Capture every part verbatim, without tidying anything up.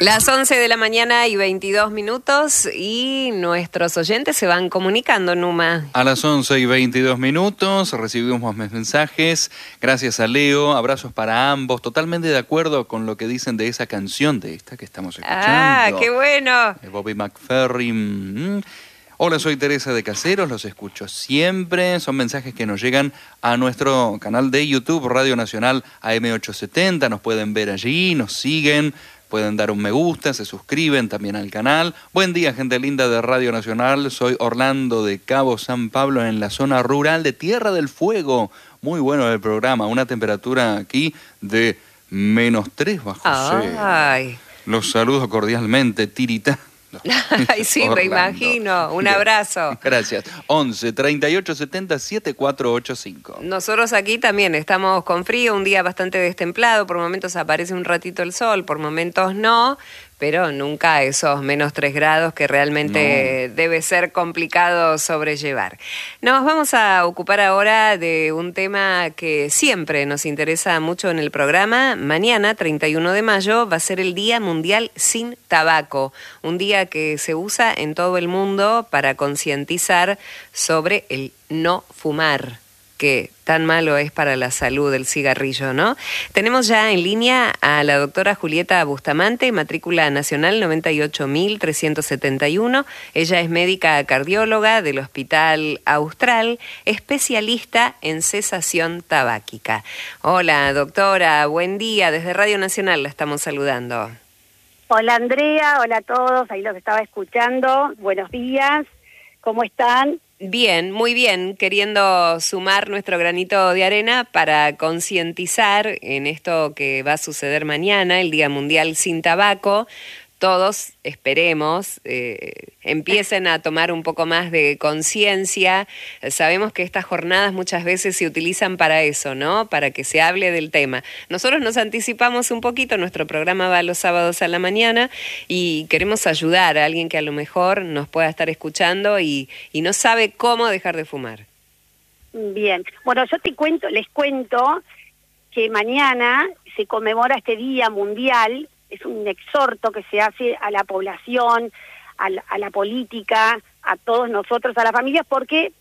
Las once de la mañana y veintidós minutos y nuestros oyentes se van comunicando, Numa. A las once y veintidós minutos recibimos más mensajes. Gracias a Leo, abrazos para ambos. Totalmente de acuerdo con lo que dicen de esa canción, de esta que estamos escuchando. ¡Ah, qué bueno! De Bobby McFerrin. Hola, soy Teresa de Caseros, los escucho siempre. Son mensajes que nos llegan a nuestro canal de YouTube, Radio Nacional A M ochocientos setenta. Nos pueden ver allí, nos siguen. Pueden dar un me gusta, se suscriben también al canal. Buen día, gente linda de Radio Nacional. Soy Orlando de Cabo San Pablo, en la zona rural de Tierra del Fuego. Muy bueno el programa. Una temperatura aquí de menos tres bajo cero. Ay. Los saludo cordialmente, Tirita. Ay, sí, Orlando. Me imagino. Un abrazo. Gracias. once, treinta y ocho, setenta, setenta y cuatro ochenta y cinco. Nosotros aquí también estamos con frío, un día bastante destemplado. Por momentos aparece un ratito el sol, por momentos no. Pero nunca esos menos tres grados que realmente no. Debe ser complicado sobrellevar. Nos vamos a ocupar ahora de un tema que siempre nos interesa mucho en el programa. Mañana, treinta y uno de mayo, va a ser el Día Mundial Sin Tabaco. Un día que se usa en todo el mundo para concientizar sobre el no fumar, que tan malo es para la salud el cigarrillo, ¿no? Tenemos ya en línea a la doctora Julieta Bustamante, matrícula nacional noventa y ocho mil trescientos setenta y uno. Ella es médica cardióloga del Hospital Austral, especialista en cesación tabáquica. Hola, doctora, buen día. Desde Radio Nacional la estamos saludando. Hola, Andrea. Hola a todos. Ahí los estaba escuchando. Buenos días. ¿Cómo están? Bien, muy bien, queriendo sumar nuestro granito de arena para concientizar en esto que va a suceder mañana, el Día Mundial Sin Tabaco. Todos, esperemos, eh, empiecen a tomar un poco más de conciencia. Sabemos que estas jornadas muchas veces se utilizan para eso, ¿no? Para que se hable del tema. Nosotros nos anticipamos un poquito, nuestro programa va los sábados a la mañana y queremos ayudar a alguien que a lo mejor nos pueda estar escuchando y, y no sabe cómo dejar de fumar. Bien, bueno, yo te cuento, les cuento que mañana se conmemora este Día Mundial. Es un exhorto que se hace a la población, a la, a la política, a todos nosotros, a las familias, porque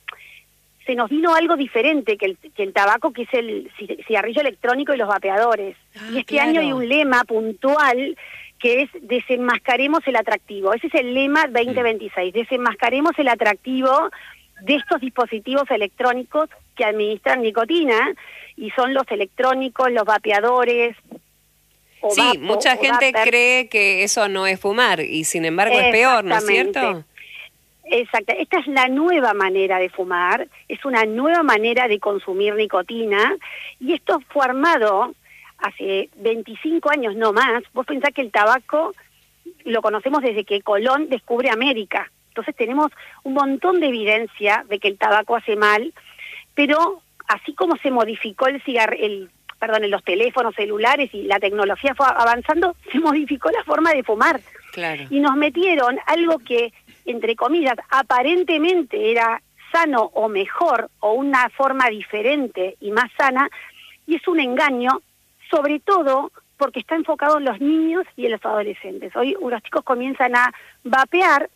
se nos vino algo diferente que el, que el tabaco, que es el cigarrillo electrónico y los vapeadores. Ah, y este claro. año hay un lema puntual que es desenmascaremos el atractivo. Ese es el lema veinte veintiséis, desenmascaremos el atractivo de estos dispositivos electrónicos que administran nicotina, y son los electrónicos, los vapeadores. Sí, vapo, mucha gente vapor. cree que eso no es fumar y sin embargo es peor, ¿no es cierto? Exacto. Esta es la nueva manera de fumar, es una nueva manera de consumir nicotina, y esto fue armado hace veinticinco años, no más. Vos pensás que el tabaco lo conocemos desde que Colón descubre América, entonces tenemos un montón de evidencia de que el tabaco hace mal, pero así como se modificó el cigarrillo, el perdón, en los teléfonos celulares y la tecnología fue avanzando, se modificó la forma de fumar. Claro. Y nos metieron algo que, entre comillas, aparentemente era sano o mejor, o una forma diferente y más sana, y es un engaño, sobre todo porque está enfocado en los niños y en los adolescentes. Hoy los chicos comienzan a vapear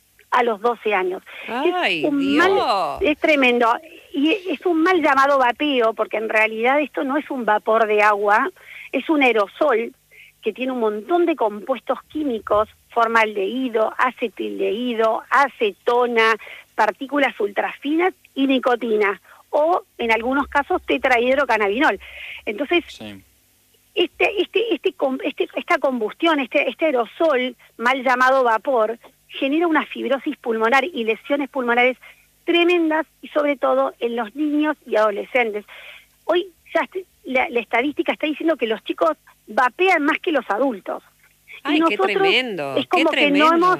a los doce años. ¡Ay, es un Dios! Mal, es tremendo. Y es un mal llamado vapeo, porque en realidad esto no es un vapor de agua, es un aerosol que tiene un montón de compuestos químicos, formaldehído, acetildehído, acetona, partículas ultrafinas y nicotina, o en algunos casos tetrahidrocannabinol. Entonces, sí. este, este, este, este, esta combustión, este, este aerosol, mal llamado vapor, genera una fibrosis pulmonar y lesiones pulmonares tremendas, y sobre todo en los niños y adolescentes. Hoy ya la, la estadística está diciendo que los chicos vapean más que los adultos. Ay, y nosotros, qué tremendo, es como qué que tremendo. no hemos,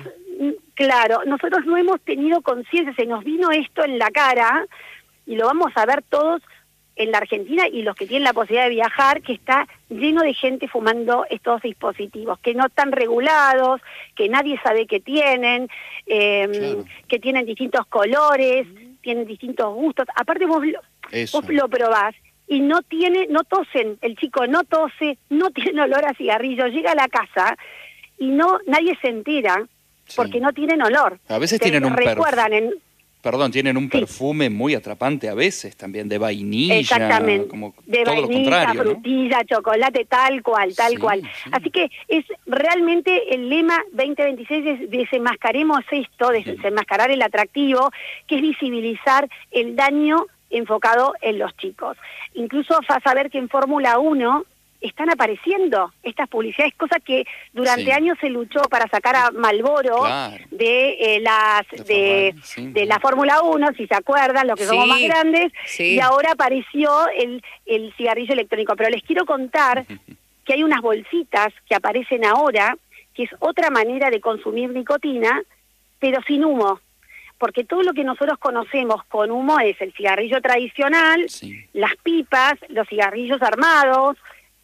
claro, nosotros no hemos tenido conciencia, se nos vino esto en la cara, y lo vamos a ver todos en la Argentina, y los que tienen la posibilidad de viajar, que está lleno de gente fumando estos dispositivos, que no están regulados, que nadie sabe que tienen, eh, claro. que tienen distintos colores, mm. tienen distintos gustos. Aparte vos lo, vos lo probás y no tiene, no tosen, el chico no tose, no tiene olor a cigarrillo, llega a la casa y no nadie se entera porque Sí. no tienen olor. A veces Te tienen un recuerdan en Perdón, tienen un Sí. perfume muy atrapante a veces, también de vainilla, Exactamente, como de todo lo vainilla, contrario, ¿no? frutilla, chocolate, tal cual, tal Sí, cual. sí. Así que es realmente el lema veinte veintiséis es desenmascaremos esto, desenmascarar el atractivo, que es visibilizar el daño enfocado en los chicos. Incluso vas a ver que en Fórmula uno están apareciendo estas publicidades, cosa que durante Sí. años se luchó para sacar a Marlboro Claro. de eh, las De de, Ferrari, sí. de la Fórmula uno, si se acuerdan, los que somos Sí, más grandes, sí. y ahora apareció el, el cigarrillo electrónico. Pero les quiero contar que hay unas bolsitas que aparecen ahora, que es otra manera de consumir nicotina, pero sin humo. Porque todo lo que nosotros conocemos con humo es el cigarrillo tradicional, Sí. las pipas, los cigarrillos armados,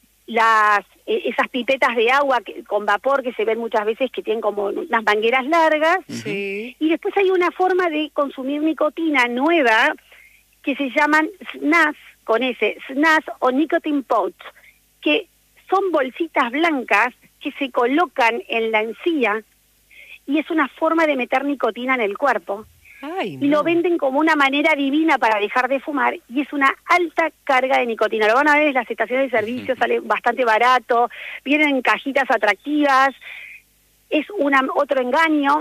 las eh, esas pipetas de agua que, con vapor que se ven muchas veces que tienen como unas mangueras largas. Sí. Y después hay una forma de consumir nicotina nueva que se llaman S N A S, con S, S N A S o Nicotine Pouch, que son bolsitas blancas que se colocan en la encía y es una forma de meter nicotina en el cuerpo. Ay, Y lo no. venden como una manera divina para dejar de fumar y es una alta carga de nicotina. Lo van a ver en las estaciones de servicio, sale bastante barato, vienen en cajitas atractivas, es una, otro engaño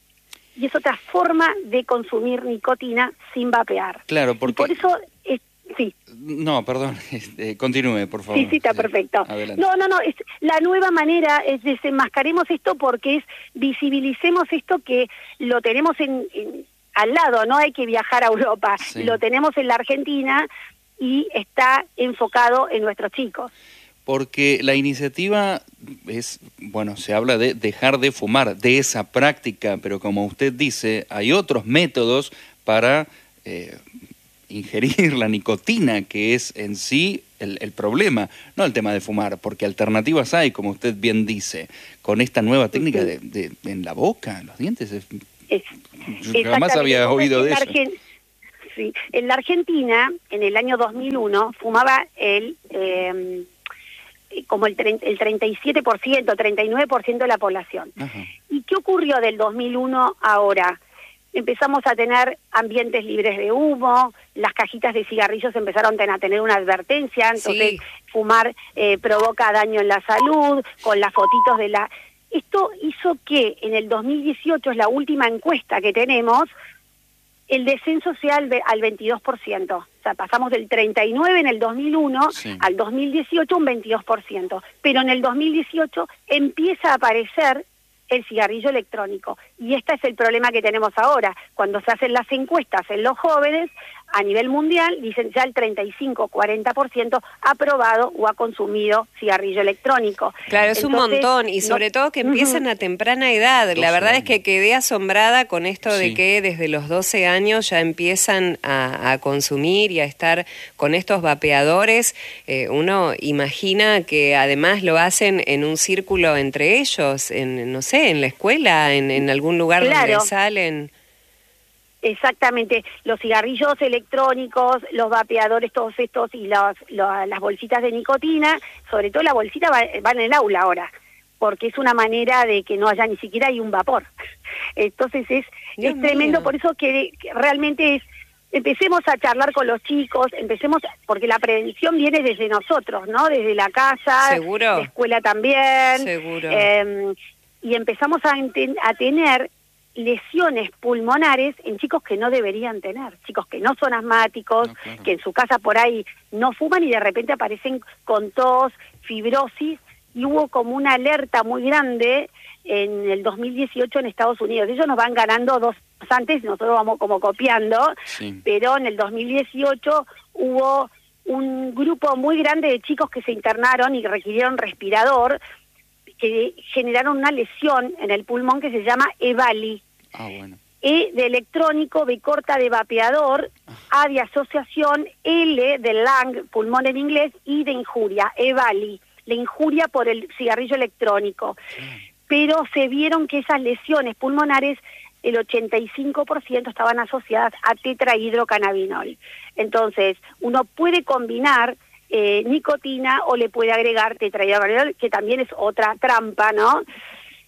y es otra forma de consumir nicotina sin vapear. Claro, Y porque... por eso, es, sí, No, perdón, este, continúe, por favor. sí, sí, está perfecto. Adelante. No, no, no, es, la nueva manera es desenmascaremos esto porque es visibilicemos esto que lo tenemos en, en al lado, no hay que viajar a Europa, Sí. lo tenemos en la Argentina y está enfocado en nuestros chicos. Porque la iniciativa es, bueno, se habla de dejar de fumar, de esa práctica, pero como usted dice, hay otros métodos para eh, ingerir la nicotina, que es en sí el, el problema, no el tema de fumar, porque alternativas hay, como usted bien dice, con esta nueva técnica de, de, de en la boca, en los dientes. Es, Es, yo jamás había exactamente. oído de En la eso. Argen- sí. En la Argentina, en el año dos mil uno, fumaba el... Eh, como el, tre- el treinta y siete por ciento, treinta y nueve por ciento de la población. Ajá. ¿Y qué ocurrió del dos mil uno ahora? Empezamos a tener ambientes libres de humo, las cajitas de cigarrillos empezaron a tener una advertencia, entonces Sí. fumar eh, provoca daño en la salud, con las fotitos de la... Esto hizo que en el dos mil dieciocho, es la última encuesta que tenemos, el descenso sea al, ve- al veintidós por ciento. O sea, pasamos del treinta y nueve en el dos mil uno Sí. al dos mil dieciocho un veintidós por ciento. Pero en el dos mil dieciocho empieza a aparecer el cigarrillo electrónico. Y este es el problema que tenemos ahora. Cuando se hacen las encuestas en los jóvenes, a nivel mundial, dicen ya el treinta y cinco, cuarenta por ciento ha probado o ha consumido cigarrillo electrónico. Claro, es un Entonces, montón y no- sobre todo que empiezan Ujú. a temprana edad. La doce verdad es años. que quedé asombrada con esto de Sí. que desde los doce años ya empiezan a, a consumir y a estar con estos vapeadores. Eh, uno imagina que además lo hacen en un círculo entre ellos, en no sé, en la escuela, en, en algún lugar Claro. donde salen. Exactamente, los cigarrillos electrónicos, los vapeadores, todos estos y los, lo- las bolsitas de nicotina, sobre todo la bolsita va, va en el aula ahora, porque es una manera de que no haya ni siquiera hay un vapor. Entonces es, Dios es tremendo, mío. por eso que, que realmente es, empecemos a charlar con los chicos, empecemos, porque la prevención viene desde nosotros, ¿no? Desde la casa, ¿Seguro? la escuela también. Seguro. Eh, y empezamos a, enten- a tener lesiones pulmonares en chicos que no deberían tener, chicos que no son asmáticos, No, claro. que en su casa por ahí no fuman y de repente aparecen con tos, fibrosis, y hubo como una alerta muy grande en el dos mil dieciocho en Estados Unidos. Ellos nos van ganando dos años antes, nosotros vamos como copiando, Sí. pero en el dos mil dieciocho hubo un grupo muy grande de chicos que se internaron y requirieron respirador, que generaron una lesión en el pulmón que se llama EVALI. Ah, bueno. E de electrónico, B corta de vapeador, A de asociación, L de lung, pulmón en inglés, y de injuria, EVALI, la injuria por el cigarrillo electrónico. Pero se vieron que esas lesiones pulmonares, el ochenta y cinco por ciento estaban asociadas a tetrahidrocannabinol. Entonces, uno puede combinar eh, nicotina o le puede agregar tetrahidrocannabinol, que también es otra trampa, ¿no?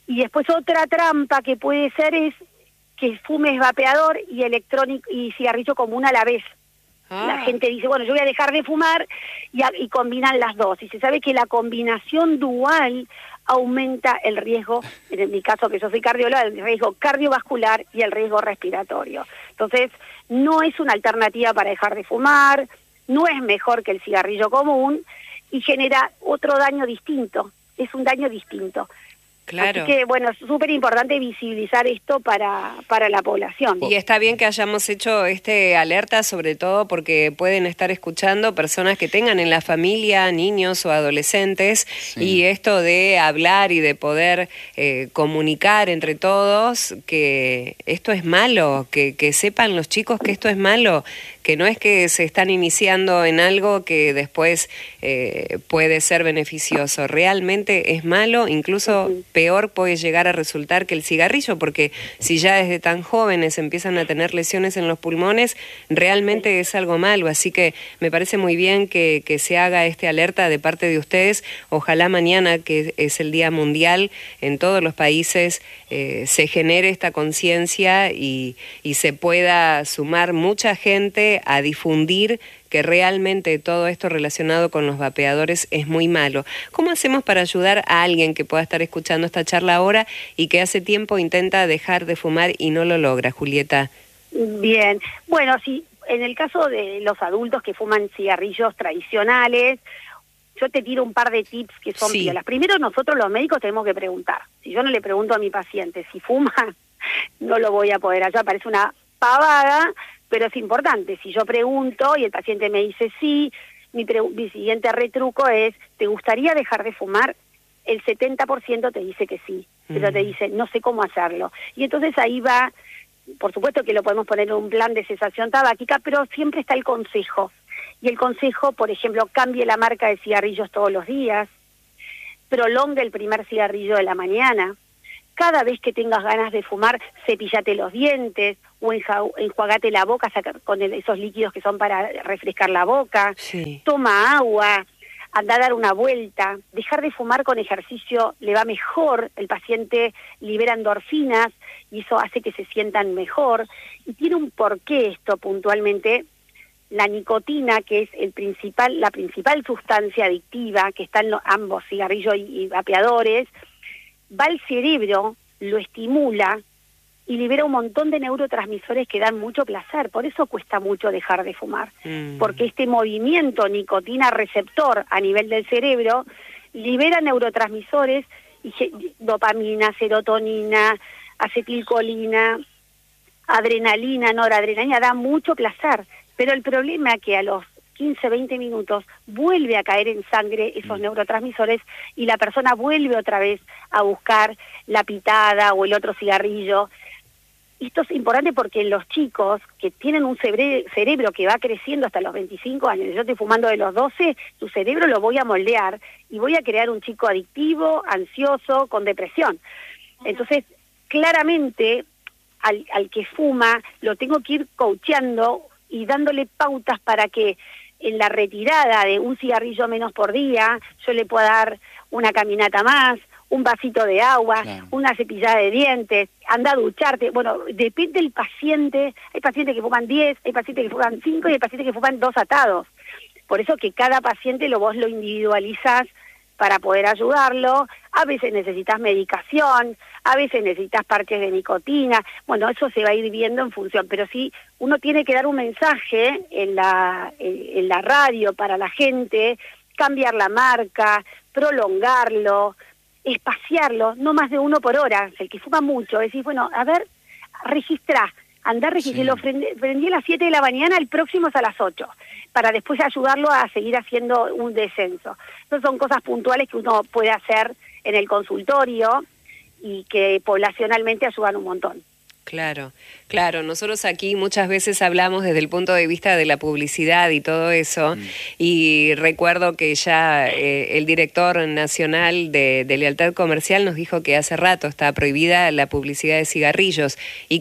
Y después otra trampa que puede ser es que fumes vapeador y electrónico y cigarrillo común a la vez. Ah. La gente dice, bueno, yo voy a dejar de fumar y, a, y combinan las dos. Y se sabe que la combinación dual aumenta el riesgo, en mi caso que yo soy cardióloga, el riesgo cardiovascular y el riesgo respiratorio. Entonces, no es una alternativa para dejar de fumar, no es mejor que el cigarrillo común y genera otro daño distinto, es un daño distinto. Claro. Así que, bueno, es súper importante visibilizar esto para, para la población. Y está bien que hayamos hecho este alerta, sobre todo porque pueden estar escuchando personas que tengan en la familia niños o adolescentes, sí. Y esto de hablar y de poder eh, comunicar entre todos que esto es malo, que, que sepan los chicos que esto es malo, que no es que se están iniciando en algo que después eh, puede ser beneficioso, realmente es malo, incluso uh-huh. peor puede llegar a resultar que el cigarrillo, porque si ya desde tan jóvenes empiezan a tener lesiones en los pulmones, realmente sí. es algo malo, así que me parece muy bien que, que se haga este alerta de parte de ustedes. Ojalá mañana, que es el Día Mundial, en todos los países eh, se genere esta conciencia y, y se pueda sumar mucha gente a difundir que realmente todo esto relacionado con los vapeadores es muy malo. ¿Cómo hacemos para ayudar a alguien que pueda estar escuchando esta charla ahora y que hace tiempo intenta dejar de fumar y no lo logra, Julieta? Bien, bueno, sí, en el caso de los adultos que fuman cigarrillos tradicionales, yo te tiro un par de tips que son sí. piolas. Primero, nosotros los médicos tenemos que preguntar. Si yo no le pregunto a mi paciente si fuma, no lo voy a poder hacer, parece una pavada, pero es importante. Si yo pregunto y el paciente me dice sí, mi, mi siguiente retruco es, ¿te gustaría dejar de fumar? El setenta por ciento te dice que sí, mm. pero te dice, no sé cómo hacerlo. Y entonces ahí va, por supuesto que lo podemos poner en un plan de cesación tabáquica, pero siempre está el consejo. Y el consejo, por ejemplo, cambie la marca de cigarrillos todos los días, prolongue el primer cigarrillo de la mañana, cada vez que tengas ganas de fumar, cepillate los dientes o enjuagate la boca con el, esos líquidos que son para refrescar la boca, sí. Toma agua, anda a dar una vuelta, dejar de fumar con ejercicio le va mejor, el paciente libera endorfinas y eso hace que se sientan mejor, y tiene un porqué esto puntualmente. La nicotina, que es el principal, la principal sustancia adictiva que está en los, ambos cigarrillos y, y vapeadores, va al cerebro, lo estimula y libera un montón de neurotransmisores que dan mucho placer. Por eso cuesta mucho dejar de fumar, mm. porque este movimiento nicotina-receptor a nivel del cerebro libera neurotransmisores, y dopamina, serotonina, acetilcolina, adrenalina, noradrenalina, da mucho placer. Pero el problema es que a los quince, veinte minutos vuelve a caer en sangre esos mm. neurotransmisores y la persona vuelve otra vez a buscar la pitada o el otro cigarrillo. Esto es importante porque los chicos que tienen un cebre cerebro que va creciendo hasta los veinticinco años, yo estoy fumando de los doce, tu cerebro lo voy a moldear y voy a crear un chico adictivo, ansioso, con depresión. Entonces, claramente, al, al que fuma, lo tengo que ir coacheando y dándole pautas para que en la retirada de un cigarrillo menos por día, yo le pueda dar una caminata más, un vasito de agua, claro. una cepillada de dientes, anda a ducharte. Bueno, depende del paciente. Hay pacientes que fuman diez, hay pacientes que fuman cinco y hay pacientes que fuman dos atados. Por eso que cada paciente lo vos lo individualizás para poder ayudarlo. A veces necesitas medicación, a veces necesitas parches de nicotina. Bueno, eso se va a ir viendo en función, pero sí uno tiene que dar un mensaje en la, en, en la radio para la gente, cambiar la marca, prolongarlo, espaciarlo, no más de uno por hora. El que fuma mucho, decís, bueno, a ver, registrá, andá a registrar, sí. lo prendí, prendí a las siete de la mañana, el próximo es a las ocho, para después ayudarlo a seguir haciendo un descenso. Esas son cosas puntuales que uno puede hacer en el consultorio y que poblacionalmente ayudan un montón. Claro, claro. Nosotros aquí muchas veces hablamos desde el punto de vista de la publicidad y todo eso, mm. y recuerdo que ya eh, el director nacional de, de Lealtad Comercial nos dijo que hace rato está prohibida la publicidad de cigarrillos y que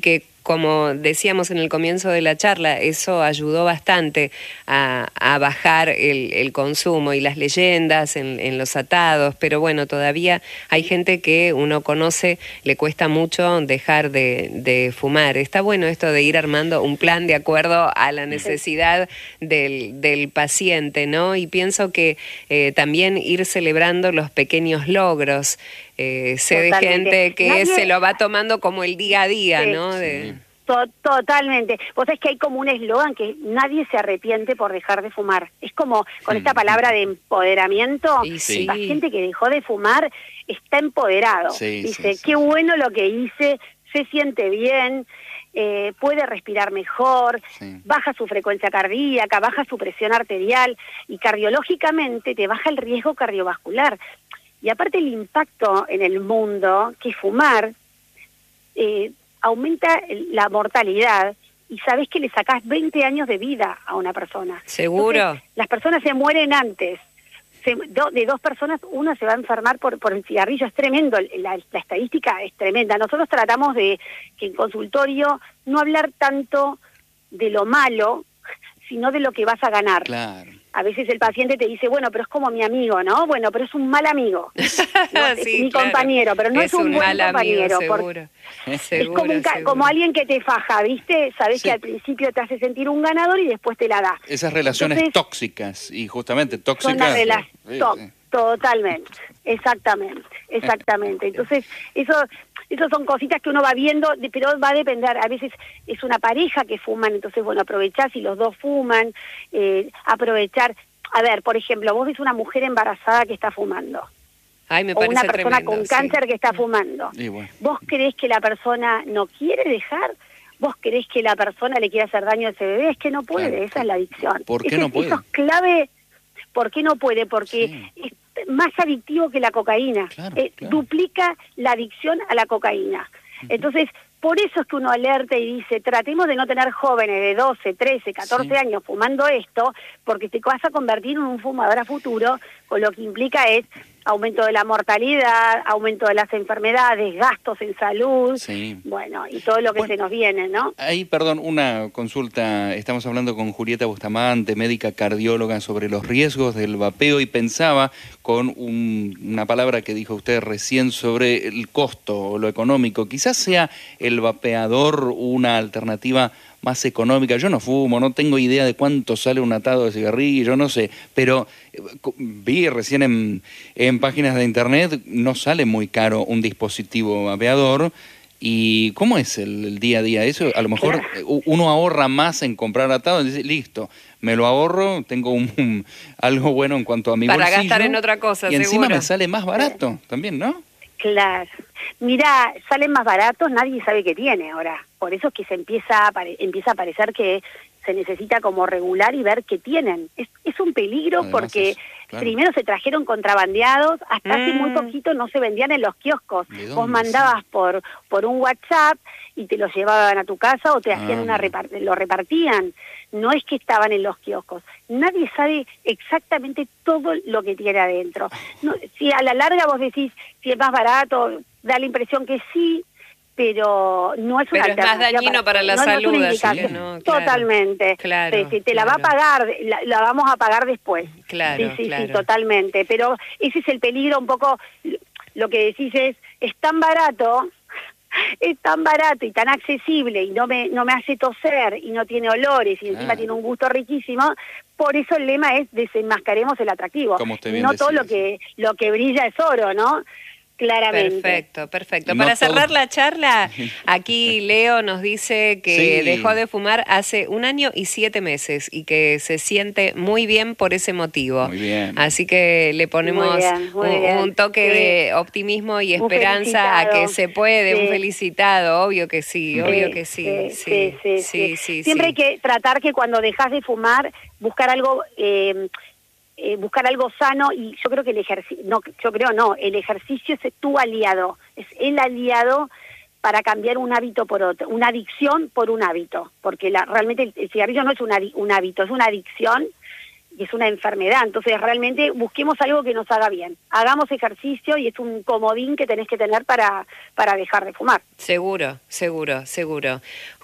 como decíamos en el comienzo de la charla, eso ayudó bastante a, a bajar el, el consumo y las leyendas en, en los atados, pero bueno, todavía hay gente que uno conoce, le cuesta mucho dejar de, de fumar. Está bueno esto de ir armando un plan de acuerdo a la necesidad del, del paciente, ¿no? Y pienso que eh, también ir celebrando los pequeños logros. Eh, sé de gente que Nadie... se lo va tomando como el día a día, sí, ¿no? De... To Totalmente. Vos sabés que hay como un eslogan que nadie se arrepiente por dejar de fumar. Es como con esta palabra de empoderamiento. Sí. El paciente que dejó de fumar está empoderado. Sí, Dice, sí, sí. qué bueno lo que hice, se siente bien, eh, puede respirar mejor, sí. baja su frecuencia cardíaca, baja su presión arterial y cardiológicamente te baja el riesgo cardiovascular. Y aparte el impacto en el mundo, que fumar eh, aumenta la mortalidad y sabés que le sacás veinte años de vida a una persona. ¿Seguro? Entonces, las personas se mueren antes. Se, do, de dos personas, una se va a enfermar por, por el cigarrillo. Es tremendo, la, la estadística es tremenda. Nosotros tratamos de que en consultorio no hablar tanto de lo malo, sino de lo que vas a ganar. Claro. A veces el paciente te dice, bueno, pero es como mi amigo, ¿no? Bueno, pero es un mal amigo. No, sí, es mi claro. compañero, pero no es, es un, un buen mal compañero. Amigo, seguro. Es seguro, como, un seguro. como alguien que te faja, ¿viste? Sabés sí. que al principio te hace sentir un ganador y después te la da. Esas relaciones Entonces, tóxicas, y justamente tóxicas... Son las relaciones, sí, to sí. totalmente, exactamente, exactamente. Entonces, eso... Esas son cositas que uno va viendo, pero va a depender. A veces es una pareja que fuman, entonces, bueno, aprovechar si los dos fuman, eh, aprovechar. A ver, por ejemplo, vos ves una mujer embarazada que está fumando. Ay, me o una persona tremendo, con sí. cáncer que está fumando. Bueno. ¿Vos creés que la persona no quiere dejar? ¿Vos creés que la persona le quiere hacer daño a ese bebé? Es que no puede, Claro. esa es la adicción. ¿Por qué Ese, no puede? Eso es clave. ¿Por qué no puede? Porque Sí. es más adictivo que la cocaína. Claro, eh, claro. Duplica la adicción a la cocaína. Entonces, por eso es que uno alerta y dice, tratemos de no tener jóvenes de doce, trece, catorce Sí. años fumando esto, porque te vas a convertir en un fumador a futuro, con lo que implica es aumento de la mortalidad, aumento de las enfermedades, gastos en salud, Sí. bueno, y todo lo que Bueno, se nos viene, ¿no? Ahí, perdón, una consulta. Estamos hablando con Julieta Bustamante, médica cardióloga, sobre los riesgos del vapeo, y pensaba con un, una palabra que dijo usted recién sobre el costo o lo económico. Quizás sea el vapeador una alternativa más económica. Yo no fumo, no tengo idea de cuánto sale un atado de cigarrillo, no sé, pero eh, vi recién en, en páginas de internet, no sale muy caro un dispositivo vapeador. ¿Y cómo es el, el día a día? Eso a lo mejor Claro. uno ahorra más en comprar atado, y dice, listo, me lo ahorro, tengo un, un- algo bueno en cuanto a mi Para bolsillo, gastar en otra cosa, y encima seguro. me sale más barato también, ¿no? Claro. Mira, salen más baratos, nadie sabe qué tiene ahora. Por eso es que se empieza a, pare- empieza a parecer que se necesita como regular y ver qué tienen. Es, es un peligro Además porque es- claro. primero se trajeron contrabandeados, hasta hace muy Mm. poquito no se vendían en los kioscos. ¿De dónde? Vos mandabas por por un WhatsApp y te los llevaban a tu casa o te hacían Ah. una repar- lo repartían. No es que estaban en los kioscos. Nadie sabe exactamente todo lo que tiene adentro. No, si a la larga vos decís si es más barato, da la impresión que sí, pero no es una Pero es más alternativa dañino para la no, no es salud, una así indicación. que no, claro. Totalmente. Claro, Sí, sí, te la va a claro. pagar, la, la vamos a pagar después. Claro, sí, sí, claro. sí, totalmente. Pero ese es el peligro un poco, lo que decís es, es tan barato, es tan barato y tan accesible y no me no me hace toser y no tiene olores y encima Ah. tiene un gusto riquísimo. Por eso el lema es desenmascaremos el atractivo. Como usted bien No todo decía, lo que lo que brilla es oro, ¿no? Claramente. Perfecto, perfecto. No Para cerrar todo- la charla, aquí Leo nos dice que Sí. dejó de fumar hace un año y siete meses y que se siente muy bien por ese motivo. Muy bien. Así que le ponemos Muy bien, muy un, bien. un toque Sí. de optimismo y Un esperanza a que felicitado. se puede, un Sí. felicitado, obvio que sí, Sí, obvio que sí. Sí, Sí, sí, sí, sí, sí. sí, Siempre sí. hay que tratar que cuando dejas de fumar, buscar algo, eh, eh, buscar algo sano, y yo creo que el ejercicio, no, yo creo no, el ejercicio es tu aliado, es el aliado para cambiar un hábito por otro, una adicción por un hábito, porque la, realmente el, el cigarrillo no es un, adi- un hábito, es una adicción y es una enfermedad. Entonces realmente busquemos algo que nos haga bien, hagamos ejercicio y es un comodín que tenés que tener para, para dejar de fumar. Seguro, seguro, seguro.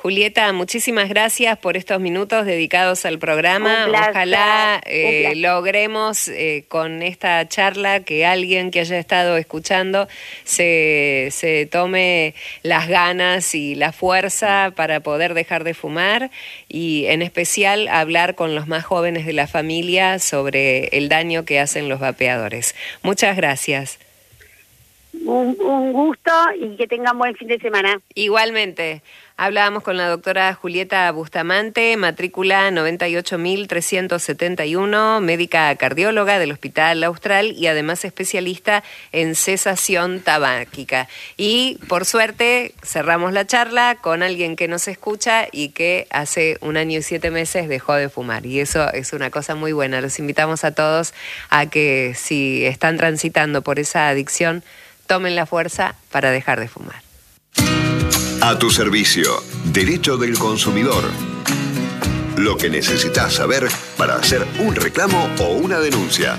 Julieta, muchísimas gracias por estos minutos dedicados al programa. Ojalá eh, logremos eh, con esta charla que alguien que haya estado escuchando se, se tome las ganas y la fuerza para poder dejar de fumar y en especial hablar con los más jóvenes de la familia sobre el daño que hacen los vapeadores. Muchas gracias. Un, un gusto y que tengan buen fin de semana. Igualmente. Hablábamos con la doctora Julieta Bustamante, matrícula noventa y ocho mil trescientos setenta y uno, médica cardióloga del Hospital Austral y además especialista en cesación tabáquica. Y por suerte cerramos la charla con alguien que nos escucha y que hace un año y siete meses dejó de fumar. Y eso es una cosa muy buena. Los invitamos a todos a que si están transitando por esa adicción, tomen la fuerza para dejar de fumar. A tu servicio, Derecho del Consumidor. Lo que necesitas saber para hacer un reclamo o una denuncia.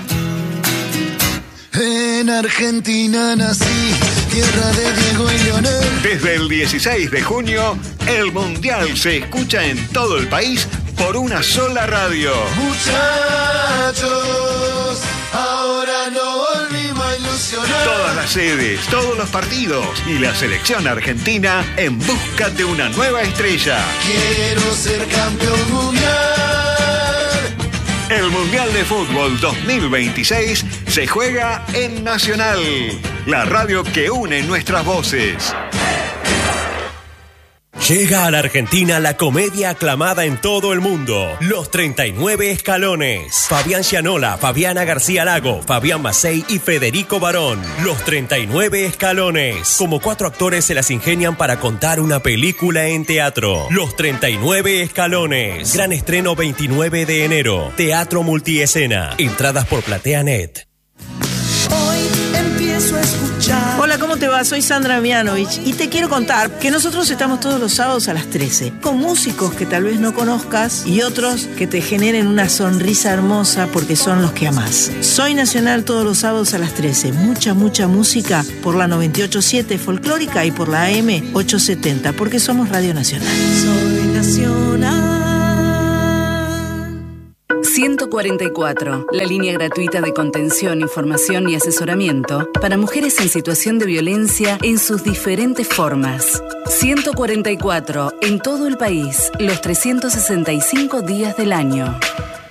En Argentina nací, tierra de Diego y Leonel. Desde el dieciséis de junio, el Mundial se escucha en todo el país por una sola radio. Muchachos, ahora no volvimos a ilusionar. Todas las sedes, todos los partidos y la selección argentina en busca de una nueva estrella. Quiero ser campeón mundial. El Mundial de Fútbol dos mil veintiséis se juega en Nacional, la radio que une nuestras voces. Llega a la Argentina la comedia aclamada en todo el mundo, Los treinta y nueve Escalones. Fabián Gianola, Fabiana García Lago, Fabián Macei y Federico Barón. Los treinta y nueve Escalones. Como cuatro actores se las ingenian para contar una película en teatro. Los treinta y nueve Escalones. Gran estreno veintinueve de enero. Teatro Multiescena. Entradas por PlateaNet. Hoy empiezo a escuchar. Hola, ¿cómo te va? Soy Sandra Mianovich y te quiero contar que nosotros estamos todos los sábados a las trece con músicos que tal vez no conozcas y otros que te generen una sonrisa hermosa porque son los que amás. Soy Nacional todos los sábados a las trece. Mucha, mucha música por la noventa y ocho punto siete folclórica y por la A M ochocientos setenta porque somos Radio Nacional. Soy Nacional. ciento cuarenta y cuatro, la línea gratuita de contención, información y asesoramiento para mujeres en situación de violencia en sus diferentes formas. ciento cuarenta y cuatro, en todo el país, los trescientos sesenta y cinco días del año.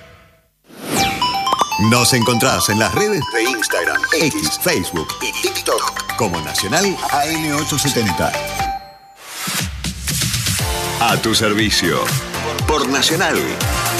Nos encontrás en las redes de Instagram, X, Facebook y TikTok como Nacional A M ochocientos setenta. A tu servicio, por Nacional.